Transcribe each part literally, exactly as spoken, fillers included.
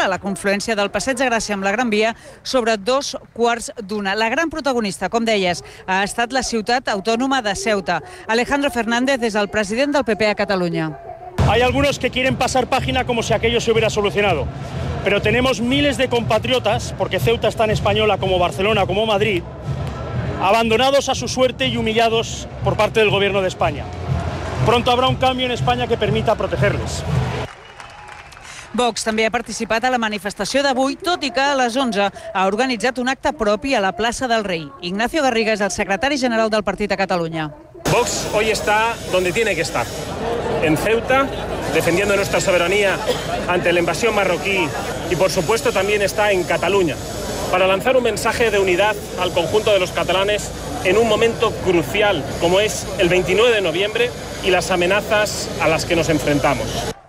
a la confluència del Passeig de Gràcia amb la Gran Via sobre dos quarts d'una. La gran protagonista, com deies, ha estat la ciutat autònoma de Ceuta. Alejandro Fernández és el president del P P a Catalunya. Hay algunos que quieren pasar página como si aquello se hubiera solucionado, pero tenemos miles de compatriotas, porque Ceuta es tan española como Barcelona, como Madrid, abandonados a su suerte y humillados por parte del gobierno de España. Pronto habrá un cambio en España que permita protegerles. Vox també ha participat a la manifestació d'avui, tot i que a les onze ha organitzat un acte propi a la plaça del Rei. Ignacio Garriga és el secretari general del partit a Catalunya. Vox hoy está donde tiene que estar, en Ceuta, defendiendo nuestra soberanía ante la invasión marroquí y, por supuesto, también está en Cataluña, para lanzar un mensaje de unidad al conjunto de los catalanes en un momento crucial, como es el veintinueve de noviembre y las amenazas a las que nos enfrentamos.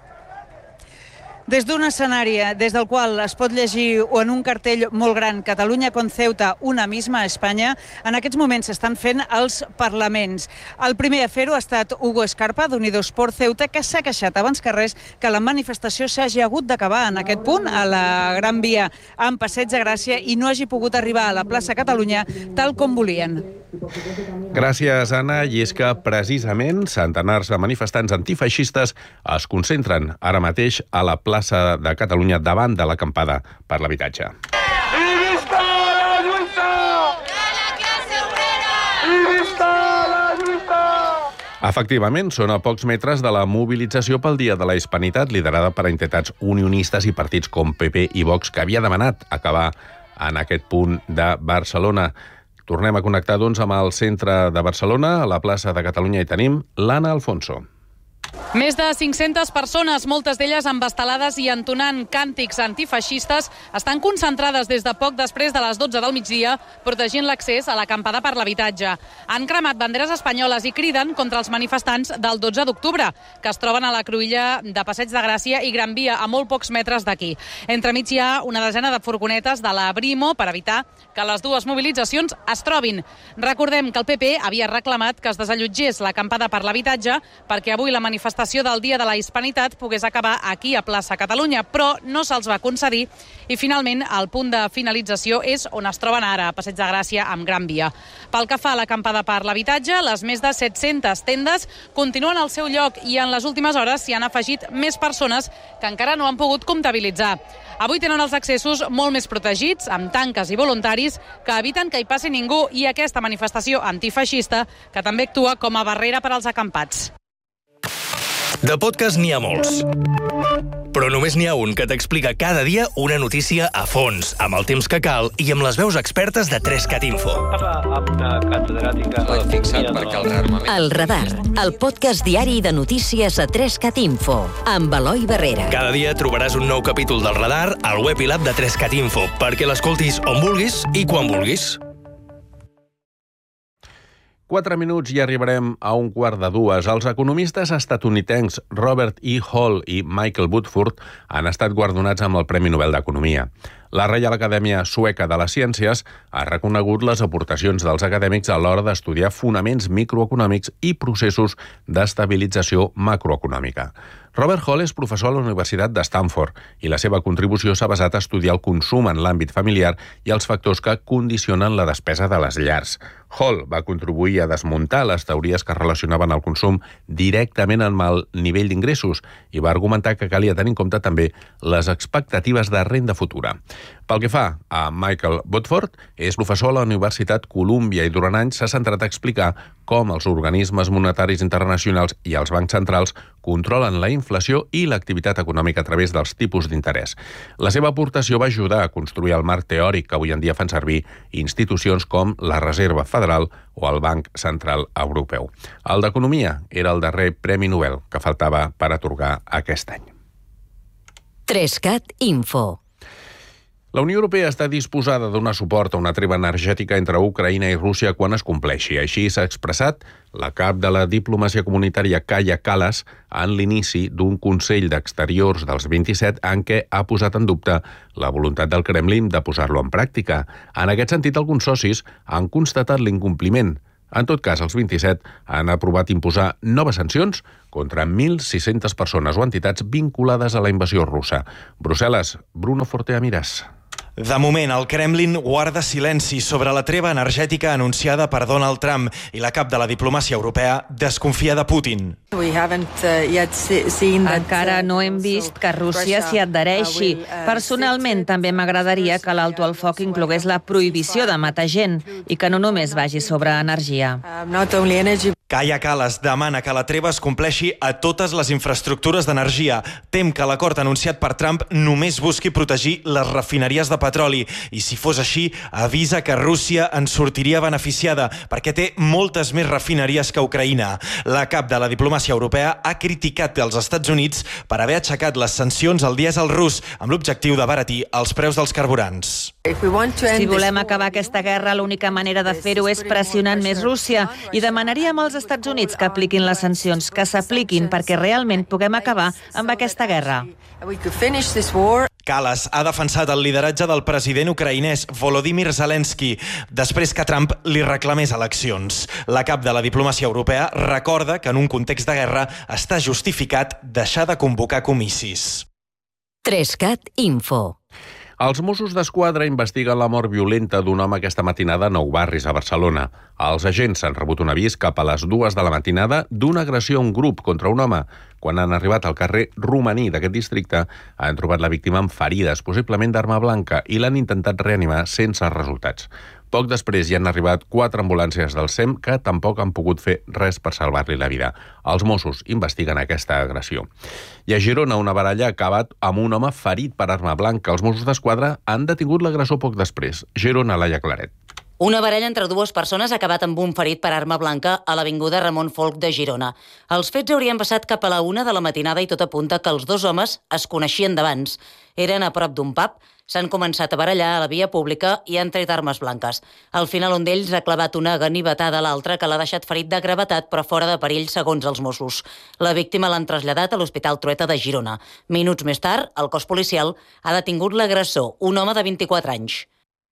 Des d'un escenari des del qual es pot llegir en un cartell molt gran Catalunya con Ceuta, una misma Espanya, en aquests moments s'estan fent els parlaments. El primer a fer-ho ha estat Hugo Escarpa, d'Unidos por Ceuta, que s'ha queixat abans que res que la manifestació s'hagi hagut d'acabar en aquest punt, a la Gran Via amb Passeig de Gràcia, i no hagi pogut arribar a la plaça Catalunya tal com volien. Gràcies, Anna. I és que, precisament, centenars de manifestants antifeixistes es concentren ara mateix a la plaça de Catalunya davant de l'acampada per l'habitatge. I visca la lluita! De la classe obrera! I visca la lluita! Efectivament, són a pocs metres de la mobilització pel Dia de la Hispanitat, liderada per entitats unionistes i partits com P P i Vox, que havia demanat acabar en aquest punt de Barcelona. Tornem a connectar, doncs, amb el centre de Barcelona, a la plaça de Catalunya, i tenim l'Anna Alfonso. Més de cinc-centes persones, moltes d'elles amb estelades i entonant càntics antifeixistes, estan concentrades des de poc després de les dotze del migdia, protegint l'accés a l'acampada per l'habitatge. Han cremat banderes espanyoles i criden contra els manifestants del dotze d'octubre, que es troben a la cruïlla de Passeig de Gràcia i Gran Via, a molt pocs metres d'aquí. Entremig hi ha una desena de furgonetes de la Brimo per evitar que les dues mobilitzacions es trobin. Recordem que el P P havia reclamat que es desallotgés l'acampada per l'habitatge perquè avui la manifestació del Dia de la Hispanitat pogués acabar aquí a plaça Catalunya, però no se'ls va concedir i finalment el punt de finalització és on es troben ara, a Passeig de Gràcia amb Gran Via. Pel que fa a l'acampada per l'habitatge, les més de set-centes tendes continuen al seu lloc i en les últimes hores s'hi han afegit més persones que encara no han pogut comptabilitzar. Avui tenen els accessos molt més protegits, amb tanques i voluntaris que eviten que hi passi ningú, i aquesta manifestació antifeixista que també actua com a barrera per als acampats. De podcast n'hi ha molts, però només n'hi ha un que t'explica cada dia una notícia a fons, amb el temps que cal i amb les veus expertes de tres cat info. El Radar, el podcast diari de notícies a tres cat info, amb Eloi Barrera. Cada dia trobaràs un nou capítol del Radar al web i l'app de tres cat info, perquè l'escoltis on vulguis i quan vulguis. Quatre minuts i arribarem a un quart de dues. Els economistes estatunidencs Robert E. Hall i Michael Woodford han estat guardonats amb el Premi Nobel d'Economia. La Reial Acadèmia Sueca de les Ciències ha reconegut les aportacions dels acadèmics a l'hora d'estudiar fonaments microeconòmics i processos d'estabilització macroeconòmica. Robert Hall és professor a la Universitat de Stanford i la seva contribució s'ha basat a estudiar el consum en l'àmbit familiar i els factors que condicionen la despesa de les llars. Hall va contribuir a desmuntar les teories que relacionaven el consum directament amb el nivell d'ingressos i va argumentar que calia tenir en compte també les expectatives de renda futura. Pel que fa a Michael Woodford, és professor a la Universitat Columbia i durant anys s'ha centrat a explicar com els organismes monetaris internacionals i els bancs centrals controlen la inflació i l'activitat econòmica a través dels tipus d'interès. La seva aportació va ajudar a construir el marc teòric que avui en dia fan servir institucions com la Reserva Federal o el Banc Central Europeu. El d'Economia era el darrer Premi Nobel que faltava per atorgar aquest any. tres cat info. La Unió Europea està disposada a donar suport a una treva energètica entre Ucraïna i Rússia quan es compleixi. Així s'ha expressat la cap de la diplomàcia comunitària Kaja Kallas en l'inici d'un Consell d'Exteriors dels vint-i-set en què ha posat en dubte la voluntat del Kremlin de posar-lo en pràctica. En aquest sentit, alguns socis han constatat l'incompliment En tot cas, els vint-i-set han aprovat imposar noves sancions contra mil sis-centes persones o entitats vinculades a la invasió russa. Brussel·les, Bruno Fortea-Miras. De moment, el Kremlin guarda silenci sobre la treva energètica anunciada per Donald Trump i la cap de la diplomàcia europea desconfia de Putin. Encara no hem vist que Rússia s'hi adhereixi. Personalment, també m'agradaria que l'alto al foc inclogués la prohibició de matar gent i que no només vagi sobre energia. Kaja Kallas demana que la treva es compleixi a totes les infraestructures d'energia. Tem que l'acord anunciat per Trump només busqui protegir les refineries de petroli i, si fos així, avisa que Rússia en sortiria beneficiada perquè té moltes més refineries que Ucraïna. La cap de la diplomàcia europea ha criticat els Estats Units per haver aixecat les sancions al dièsel rus amb l'objectiu d'abaratir els preus dels carburants. Si volem acabar aquesta guerra, l'única manera de fer-ho és pressionant més Rússia i demanaríem als Estats Units que apliquin les sancions, que s'apliquin perquè realment puguem acabar amb aquesta guerra. Kallas ha defensat el lideratge del president ucraïnès Volodymyr Zelensky després que Trump li reclamés eleccions. La cap de la diplomàcia europea recorda que en un context de guerra està justificat deixar de convocar comicis. Trescat Info. Els Mossos d'Esquadra investiguen la mort violenta d'un home aquesta matinada a Nou Barris, a Barcelona. Els agents han rebut un avís cap a les dues de la matinada d'una agressió a un grup contra un home. Quan han arribat al carrer Romaní d'aquest districte, han trobat la víctima amb ferides, possiblement d'arma blanca, i l'han intentat reanimar sense resultats. Poc després hi han arribat quatre ambulàncies del S E M que tampoc han pogut fer res per salvar-li la vida. Els Mossos investiguen aquesta agressió. I a Girona, una baralla ha acabat amb un home ferit per arma blanca. Els Mossos d'Esquadra han detingut l'agressor poc després. Girona, Laia Claret. Una baralla entre dues persones ha acabat amb un ferit per arma blanca a l'avinguda Ramon Folch de Girona. Els fets haurien passat cap a la una de la matinada i tot apunta que els dos homes es coneixien d'abans. Eren a prop d'un pub, s'han començat a barallar a la via pública i han tret armes blanques. Al final, un d'ells ha clavat una ganivetada a l'altre que l'ha deixat ferit de gravetat però fora de perill, segons els Mossos. La víctima l'han traslladat a l'Hospital Trueta de Girona. Minuts més tard, el cos policial ha detingut l'agressor, un home de vint-i-quatre anys.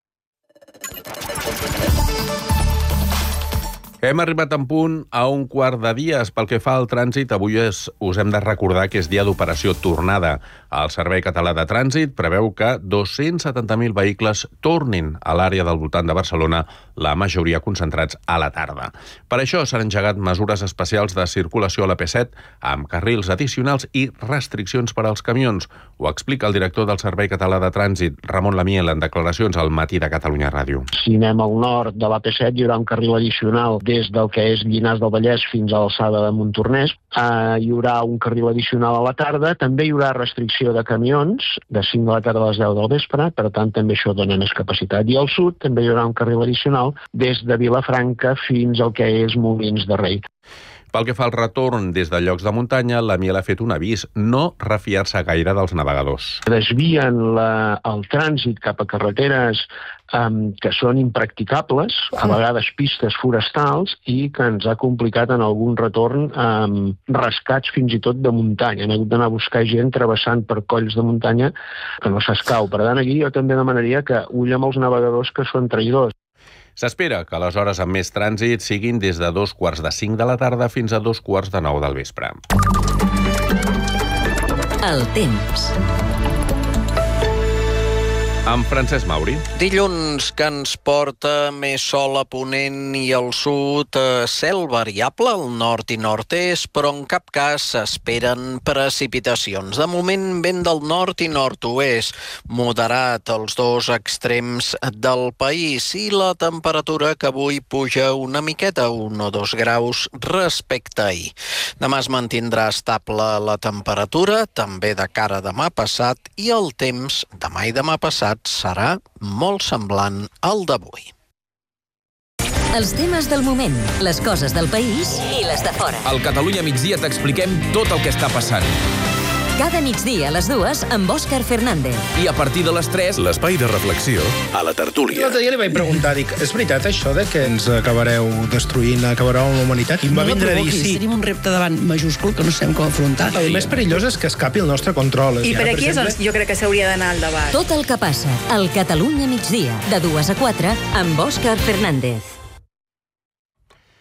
Hem arribat en punt a un quart de dies. Pel que fa al trànsit, avui és, us hem de recordar que és dia d'operació tornada. El Servei Català de Trànsit preveu que dos-cents setanta mil vehicles tornin a l'àrea del voltant de Barcelona, la majoria concentrats a la tarda. Per això s'han engegat mesures especials de circulació a la P set amb carrils addicionals i restriccions per als camions. Ho explica el director del Servei Català de Trànsit, Ramon Lamiel, en declaracions al Matí de Catalunya Ràdio. Si anem al nord de la P set hi haurà un carril addicional des del que és Llinars del Vallès fins a l'alçada de Montornès. Uh, hi haurà un carril addicional a la tarda. També hi haurà restricció de camions de cinc de la tarda a les deu del vespre, per tant també això dona més capacitat. I al sud també hi haurà un carril addicional des de Vilafranca fins al que és Molins de Rei. Pel que fa al retorn des de llocs de muntanya, la Miel ha fet un avís: no refiar-se gaire dels navegadors. Desvien la, el trànsit cap a carreteres um, que són impracticables, a vegades pistes forestals, i que ens ha complicat en algun retorn um, rescats fins i tot de muntanya. Han hagut d'anar a buscar gent travessant per colls de muntanya que no s'escau. Per tant, aquí jo també demanaria que ull amb els navegadors que són traïdors. S'espera que les hores amb més trànsit siguin des de dos quarts de cinc de la tarda fins a dos quarts de nou del vespre. El temps. Amb Francesc Mauri. Dilluns que ens porta més sol a ponent i al sud, cel variable al nord i nord-est, però en cap cas s'esperen precipitacions. De moment, vent del nord i nord-oest, moderat als dos extrems del país, i la temperatura que avui puja una miqueta, un o dos graus respecte a ahir. Demà es mantindrà estable la temperatura, també de cara a demà passat, i el temps demà i demà passat serà molt semblant al d'avui. Els temes del moment, les coses del país i les de fora. Al Catalunya Migdia t'expliquem tot el que està passant. Cada migdia a les dues amb Òscar Fernández. I a partir de les tres, l'espai de reflexió a la tertúlia. L'altre dia li vaig preguntar, dic, és veritat això de que ens acabareu destruint, acabareu amb la humanitat? I em va no vindre a dir sí. Tenim un repte davant majúscul que no sabem com afrontar. El més perillós és que escapi el nostre control. I per aquí és on jo crec que s'hauria d'anar al debat. Tot el que passa al Catalunya Migdia, de dues a quatre, amb Òscar Fernández.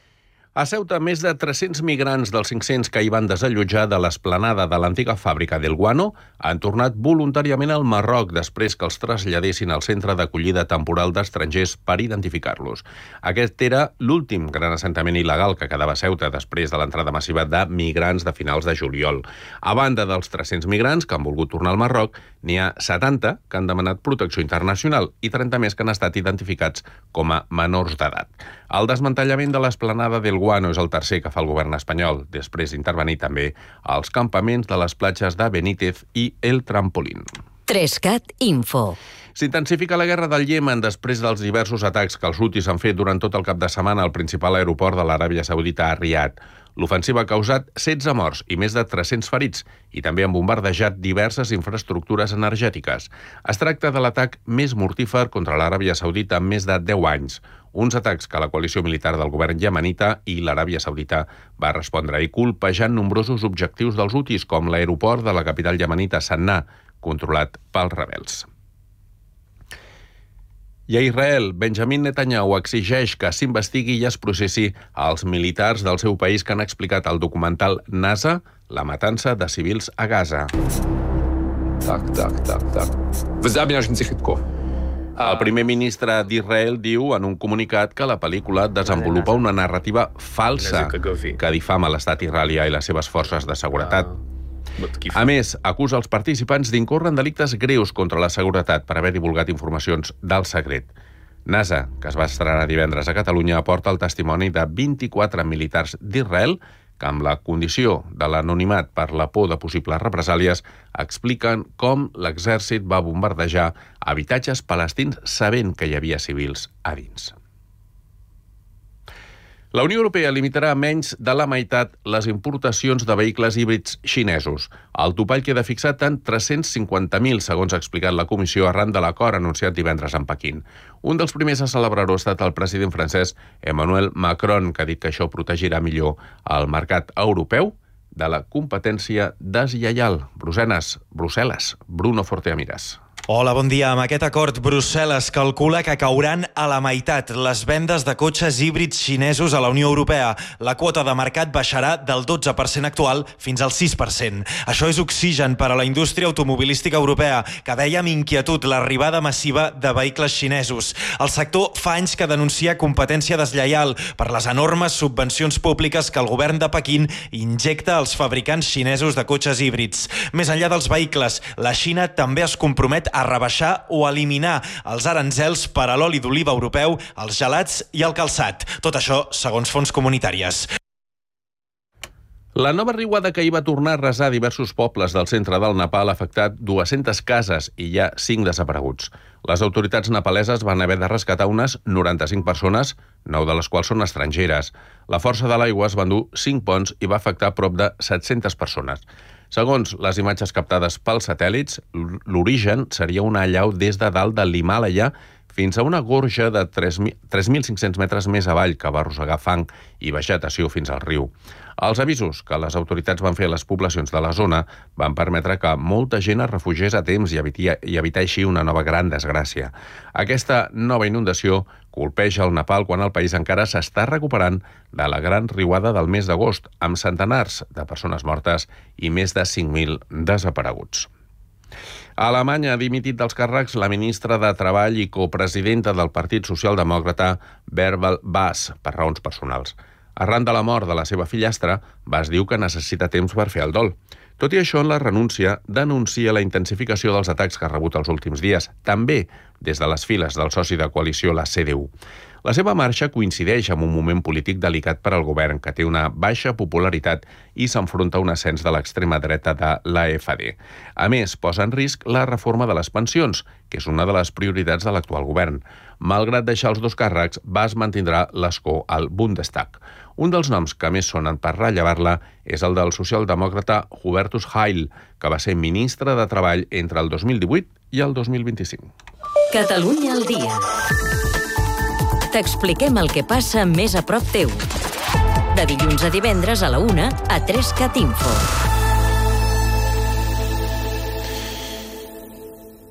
A Ceuta, més de tres-cents migrants dels cinc-cents que hi van desallotjar de l'esplanada de l'antiga fàbrica del Guano han tornat voluntàriament al Marroc després que els traslladessin al centre d'acollida temporal d'estrangers per identificar-los. Aquest era l'últim gran assentament il·legal que quedava a Ceuta després de l'entrada massiva de migrants de finals de juliol. A banda dels tres-cents migrants que han volgut tornar al Marroc, n'hi ha setanta que han demanat protecció internacional i trenta més que han estat identificats com a menors d'edat. El desmantellament de l'esplanada del Guano és el tercer que fa el govern espanyol, després d'intervenir també als campaments de les platges de Benítez i El Trampolín. Trescat Info. S'intensifica la guerra del Iemen després dels diversos atacs que els hutis han fet durant tot el cap de setmana al principal aeroport de l'Aràbia Saudita a Riad. L'ofensiva ha causat setze morts i més de tres-cents ferits i també han bombardejat diverses infraestructures energètiques. Es tracta de l'atac més mortífer contra l'Aràbia Saudita en més de deu anys. Uns atacs que la coalició militar del govern iemenita i l'Aràbia Saudita va respondre i colpejant nombrosos objectius dels hutis, com l'aeroport de la capital iemenita Sanà, controlat pels rebels. I a Israel, Benjamin Netanyahu exigeix que s'investigui i es processi als militars del seu país que han explicat al documental NASA la matança de civils a Gaza. Так, так, так, так. וזה הבניין של ציחיקוב. El primer ministre d'Israel diu en un comunicat que la pel·lícula desenvolupa una narrativa falsa que difama l'estat israelià i les seves forces de seguretat. A més, acusa els participants d'incórrer en delictes greus contra la seguretat per haver divulgat informacions del secret. NASA, que es va estrenar divendres a Catalunya, aporta el testimoni de vint-i-quatre militars d'Israel que, amb la condició de l'anonimat per la por de possibles represàlies, expliquen com l'exèrcit va bombardejar habitatges palestins sabent que hi havia civils a dins. La Unió Europea limitarà menys de la meitat les importacions de vehicles híbrids xinesos. El topall queda fixat en tres-cents cinquanta mil, segons ha explicat la Comissió arran de l'acord anunciat divendres en Pequín. Un dels primers a celebrar-ho ha estat el president francès Emmanuel Macron, que ha dit que això protegirà millor el mercat europeu de la competència deslleial. Brussel·les, Brussel·les, Bruno Forteamiras. Hola, bon dia. Amb aquest acord, Brussel·les calcula que cauran a la meitat les vendes de cotxes híbrids xinesos a la Unió Europea. La quota de mercat baixarà del dotze per cent actual fins al sis per cent. Això és oxigen per a la indústria automobilística europea, que veia amb inquietud l'arribada massiva de vehicles xinesos. El sector fa anys que denuncia competència deslleial per les enormes subvencions públiques que el govern de Pequín injecta als fabricants xinesos de cotxes híbrids. Més enllà dels vehicles, la Xina també es compromet a a rebaixar o eliminar els aranzels per a l'oli d'oliva europeu, els gelats i el calçat. Tot això segons fonts comunitàries. La nova riuada que hi va tornar a arrasar diversos pobles del centre del Nepal ha afectat dues-centes cases i hi ha cinc desapareguts. Les autoritats nepaleses van haver de rescatar unes noranta-cinc persones, nou de les quals són estrangeres. La força de l'aigua es va endur cinc ponts i va afectar prop de set-centes persones. Segons les imatges captades pels satèl·lits, l'origen seria una allau des de dalt de l'Himàlaia fins a una gorja de tres mil cinc-cents metres més avall que va arrossegar fang i vegetació fins al riu. Els avisos que les autoritats van fer a les poblacions de la zona van permetre que molta gent es refugiés a temps i evitar així una nova gran desgràcia. Aquesta nova inundació colpeja el Nepal quan el país encara s'està recuperant de la gran riuada del mes d'agost, amb centenars de persones mortes i més de cinc mil desapareguts. A Alemanya ha dimitit dels càrrecs la ministra de Treball i copresidenta del Partit Socialdemòcrata Bärbel Bas per raons personals. Arran de la mort de la seva fillastra, Bas diu que necessita temps per fer el dol. Tot i això, en la renúncia denuncia la intensificació dels atacs que ha rebut els últims dies, també des de les files del soci de coalició, la C D U. La seva marxa coincideix amb un moment polític delicat per al govern, que té una baixa popularitat i s'enfronta a un ascens de l'extrema dreta de l'A F D. A més, posa en risc la reforma de les pensions, que és una de les prioritats de l'actual govern. Malgrat deixar els dos càrrecs, Bas mantindrà l'escó al Bundestag. Un dels noms que més sonen per rellevar-la és el del socialdemòcrata Hubertus Heil, que va ser ministre de Treball entre el dos mil divuit i el dos mil vint-i-cinc. Catalunya al dia. T'expliquem el que passa més a prop teu. De dilluns a divendres a la una a Trescat Info.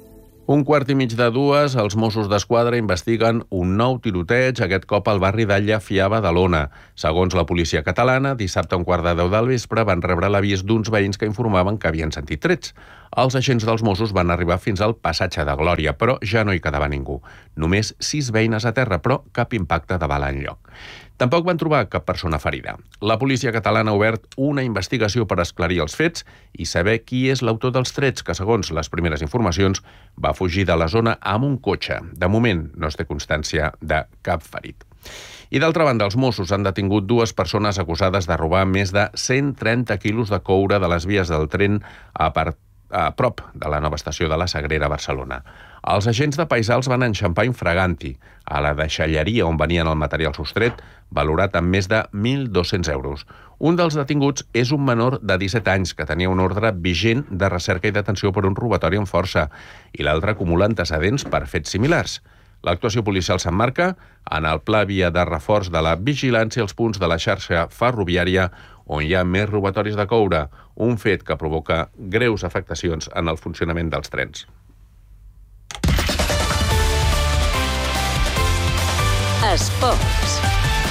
Un quart i mig de dues, els Mossos d'Esquadra investiguen un nou tiroteig, aquest cop al barri d'Allafià, Badalona. Segons la policia catalana, dissabte a un quart de deu del vespre van rebre l'avís d'uns veïns que informaven que havien sentit trets. Els agents dels Mossos van arribar fins al passatge de Glòria, però ja no hi quedava ningú. Només sis veïnes a terra, però cap impacte de bala enlloc. Tampoc van trobar cap persona ferida. La policia catalana ha obert una investigació per esclarir els fets i saber qui és l'autor dels trets, que, segons les primeres informacions, va fugir de la zona amb un cotxe. De moment no es té constància de cap ferit. I d'altra banda, els Mossos han detingut dues persones acusades de robar més de cent trenta quilos de coure de les vies del tren a part a prop de la nova estació de la Sagrera a Barcelona. Els agents de Paisals van enxampar infraganti a la deixalleria on venien el material sostret, valorat amb més de mil dos-cents euros. Un dels detinguts és un menor de disset anys que tenia un ordre vigent de recerca i detenció per un robatori amb força i l'altre acumula antecedents per fets similars. L'actuació policial s'emmarca en el pla via de reforç de la vigilància als punts de la xarxa ferroviària on hi ha més robatoris de coure, un fet que provoca greus afectacions en el funcionament dels trens. Esports.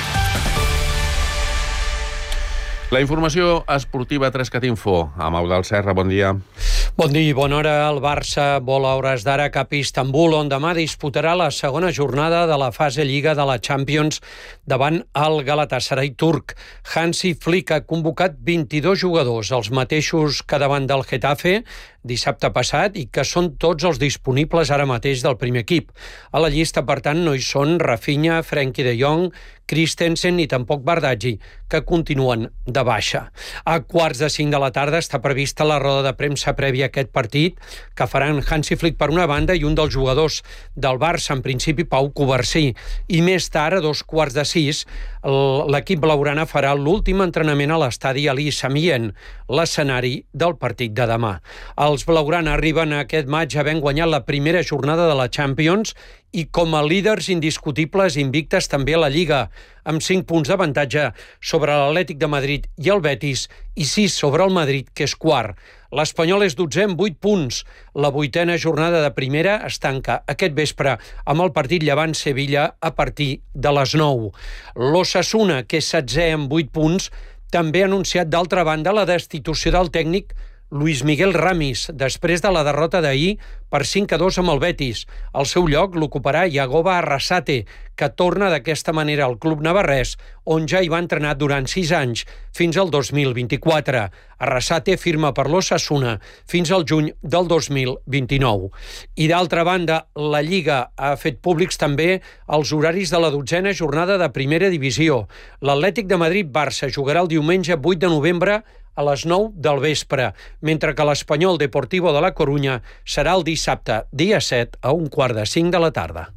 La informació esportiva tres cat info. Amb Eudald Serra, bon dia. Bon dia i bona hora. El Barça vola a hores d'ara cap a Istanbul, on demà disputarà la segona jornada de la fase Lliga de la Champions davant el Galatasaray turc. Hansi Flick ha convocat vint-i-dos jugadors, els mateixos que davant del Getafe dissabte passat i que són tots els disponibles ara mateix del primer equip. A la llista, per tant, no hi són Rafinha, Frenkie de Jong, Christensen ni tampoc Bardaggi, que continuen de baixa. A quarts de cinc de la tarda està prevista la roda de premsa prèvia a aquest partit, que faran Hansi Flick per una banda i un dels jugadors del Barça, en principi Pau Covarsí. I més tard, a dos quarts de sis, l'equip blaugrana farà l'últim entrenament a l'estadi Ali Samien, l'escenari del partit de demà. Els blaugrana arriben a aquest maig havent guanyat la primera jornada de la Champions i com a líders indiscutibles invictes també a la Lliga, amb cinc punts d'avantatge sobre l'Atlètic de Madrid i el Betis i sis sobre el Madrid, que és quart. L'Espanyol és dotzè amb vuit punts. La vuitena jornada de primera es tanca aquest vespre amb el partit Llevant-Sevilla a partir de les nou. L'Osasuna, que és setzè amb vuit punts, també ha anunciat d'altra banda la destitució del tècnic Luis Miguel Ramis, després de la derrota d'ahir per cinc a dos amb el Betis. Al seu lloc l'ocuparà Yagoba Arrasate, que torna d'aquesta manera al club navarrès, on ja hi va entrenar durant sis anys, fins al dos mil vint-i-quatre. Arrasate firma per l'Osasuna fins al juny del dos mil vint-i-nou. I d'altra banda, la Lliga ha fet públics també els horaris de la dotzena jornada de primera divisió. L'Atlètic de Madrid-Barça jugarà el diumenge vuit de novembre a les nou del vespre, mentre que l'Espanyol Deportivo de la Corunya serà el dissabte, dia set, a un quart de cinc de la tarda.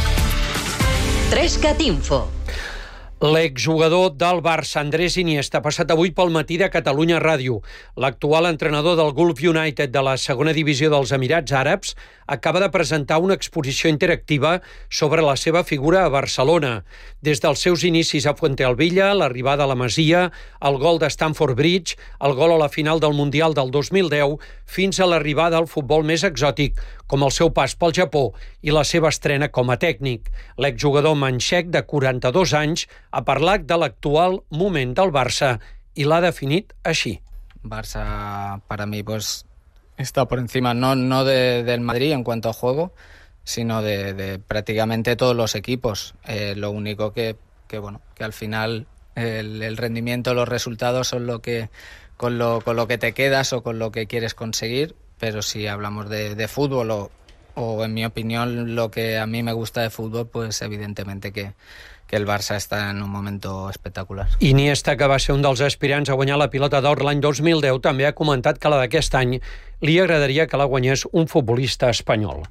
tres cat info. L'exjugador del Barça, Andrés Iniesta, ha passat avui pel matí de Catalunya Ràdio. L'actual entrenador del Gulf United de la segona divisió dels Emirats Àrabs acaba de presentar una exposició interactiva sobre la seva figura a Barcelona. Des dels seus inicis a Fuentealbilla, l'arribada a la Masia, el gol de Stamford Bridge, el gol a la final del Mundial del dos mil deu, fins a l'arribada al futbol més exòtic, com el seu pas pel Japó i la seva estrena com a tècnic. L'exjugador manxec, de quaranta-dos anys, ha parlat de l'actual moment del Barça y la ha definit així. Barça para mí pues está por encima no, no de, del Madrid en cuanto a juego, sino de, de prácticamente todos los equipos. Eh, lo único que, que bueno que al final el, el rendimiento, los resultados son lo que con lo, con lo que te quedas o con lo que quieres conseguir, pero si hablamos de, de fútbol o, o en mi opinión lo que a mí me gusta de fútbol, pues evidentemente que que el Barça està en un moment espectacular. Iniesta, que va ser un dels aspirants a guanyar la pilota d'or l'any dos mil deu, també ha comentat que la d'aquest any li agradaria que la guanyés un futbolista espanyol.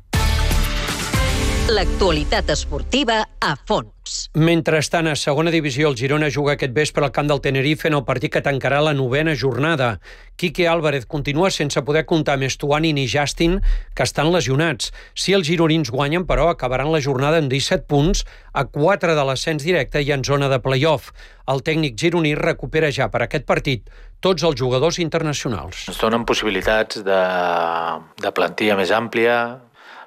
L'actualitat esportiva a fons. Mentrestant, a segona divisió, el Girona juga aquest vespre al camp del Tenerife en el partit que tancarà la novena jornada. Quique Álvarez continua sense poder comptar amb Estuani ni Justin, que estan lesionats. Si els gironins guanyen, però, acabaran la jornada amb disset punts, a quatre de l'ascens directe i en zona de play-off. El tècnic gironí recupera ja per aquest partit tots els jugadors internacionals. Ens donen possibilitats de, de plantilla més àmplia.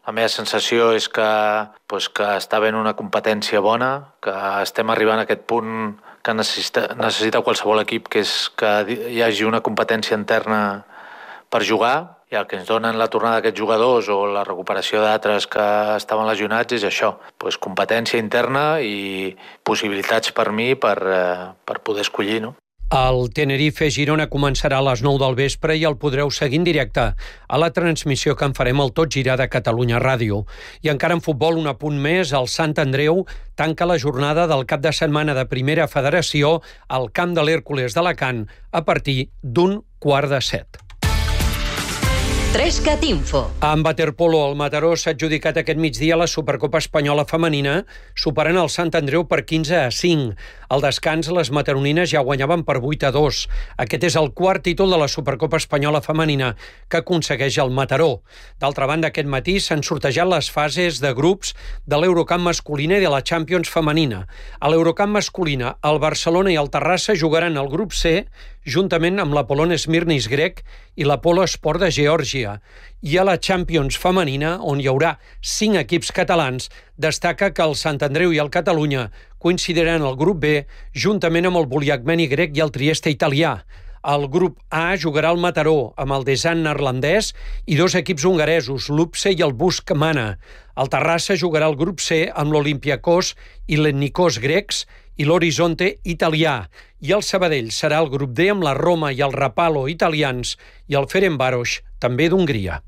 La meva sensació és que, pues, que està havent una competència bona, que estem arribant a aquest punt que necessita, necessita qualsevol equip, que és que hi hagi una competència interna per jugar, i el que ens donen la tornada d'aquests jugadors o la recuperació d'altres que estaven lesionats és això, pues, competència interna i possibilitats per mi per, per poder escollir, no? El Tenerife-Girona començarà a les nou del vespre i el podreu seguir en directe a la transmissió que en farem al Tot Gira de Catalunya Ràdio. I encara en futbol, un apunt més, el Sant Andreu tanca la jornada del cap de setmana de Primera Federació al camp de l'Hèrcules d'Alacant a partir d'un quart de set. Trescat Info. En waterpolo, el Mataró s'ha adjudicat aquest migdia la Supercopa Espanyola Femenina, superant el Sant Andreu per quinze a cinc. Al descans, les mataronines ja guanyaven per vuit a dos. Aquest és el quart títol de la Supercopa Espanyola Femenina que aconsegueix el Mataró. D'altra banda, aquest matí s'han sortejat les fases de grups de l'Eurocup masculina i de la Champions femenina. A l'Eurocup masculina, el Barcelona i el Terrassa jugaran al grup C juntament amb l'Apollon Smirnis grec i l'Apolo Sport de Geòrgia. I a la Champions femenina, on hi haurà cinc equips catalans, destaca que el Sant Andreu i el Catalunya coincidiran al grup B juntament amb el Buliagmeni grec i el Trieste italià. Al grup A jugarà el Mataró amb el Desan neerlandès i dos equips hongaresos, l'Upse i el Busk Mana. El Terrassa jugarà al grup C amb l'Olympiakos i l'Etnikos grecs i l'Horizonte italià. I el Sabadell serà el grup D amb la Roma i el Rapallo italians i el Ferencváros, també d'Hongria.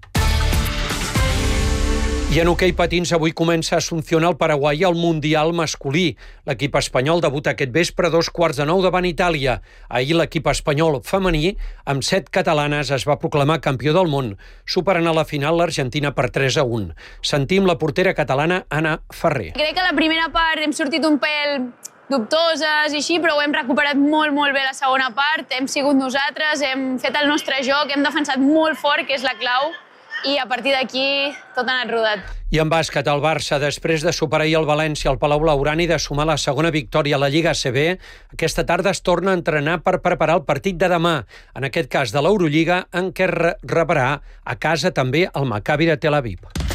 I en hoquei patins avui comença a Asunción al Paraguai el Mundial masculí. L'equip espanyol debuta aquest vespre a dos quarts de nou davant Itàlia. Ahir l'equip espanyol femení, amb set catalanes, es va proclamar campió del món, superant a la final l'Argentina per tres a un. Sentim la portera catalana Anna Ferrer. Crec que la primera part hem sortit un pèl dubtoses i així, però ho hem recuperat molt, molt bé la segona part. Hem sigut nosaltres, hem fet el nostre joc, hem defensat molt fort, que és la clau, i a partir d'aquí tot ha anat rodat. I en bàsquet, el Barça, després de superar el València al Palau Blaugrana i de sumar la segona victòria a la Lliga A C B, aquesta tarda es torna a entrenar per preparar el partit de demà, en aquest cas de l'Eurolliga, en què rebrà a casa també el Maccabi de Tel Aviv.